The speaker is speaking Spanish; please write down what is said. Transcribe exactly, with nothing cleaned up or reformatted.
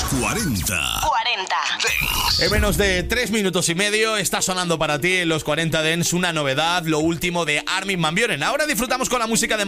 cuarenta. cuarenta. Dance. En menos de tres minutos y medio está sonando para ti en los cuarenta Dance una novedad, lo último de Armin van Buuren. Ahora disfrutamos con la música de